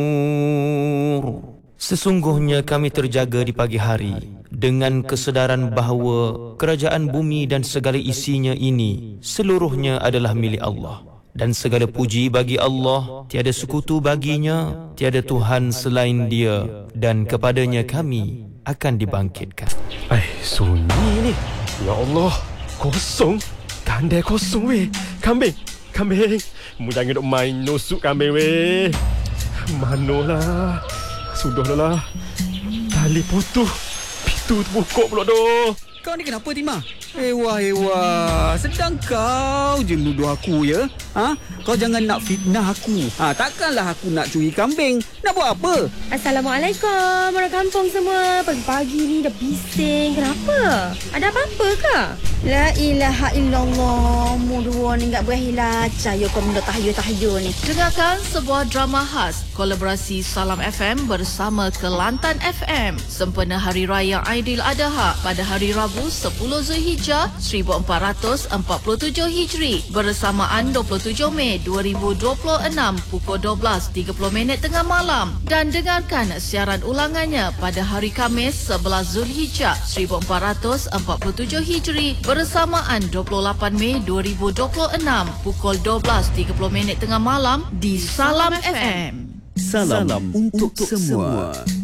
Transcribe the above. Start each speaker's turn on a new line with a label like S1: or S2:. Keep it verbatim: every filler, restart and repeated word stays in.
S1: Sesungguhnya kami terjaga di pagi hari dengan kesedaran bahawa kerajaan bumi dan segala isinya ini seluruhnya adalah milik Allah. Dan segala puji bagi Allah, tiada sekutu baginya, tiada Tuhan selain Dia, dan kepadanya kami akan dibangkitkan.
S2: Eh, sunyi ni. Ya Allah, kosong. Kandai kosong weh. Kambing, kambing. Mu jangan duk main nusuk kambing weh. Manolah. Sudahlah lah. Tali putus. Pintu terbuka pula doh.
S3: Kau ni kenapa, Timah? Ewa, ewa. Sedang kau je nuduh aku, ya? Ha? Kau jangan nak fitnah aku. Ha, takkanlah aku nak curi kambing. Nak buat apa?
S4: Assalamualaikum orang kampung semua. Pagi-pagi ni dah bising. Kenapa? Ada apa-apa ke? La ilaha illallah. Mu dua ni tak berakhir lacar. Ya kau benda tahayul-tahayul ni.
S5: Dengarkan sebuah drama khas kolaborasi Salam F M bersama Kelantan F M sempena Hari Raya Aidiladha pada hari Rabu sepuluh Zulhijjah seribu empat ratus empat puluh tujuh Hijri bersamaan dua puluh tujuh Mei dua ribu dua puluh enam pukul dua belas tiga puluh minit tengah malam, dan dengarkan siaran ulangannya pada hari Khamis sebelas Zulhijjah seribu empat ratus empat puluh tujuh Hijri bersamaan dua puluh lapan Mei dua ribu dua puluh enam pukul dua belas tiga puluh minit tengah malam di Salam F M.
S3: Salam, Salam untuk, untuk semua. semua.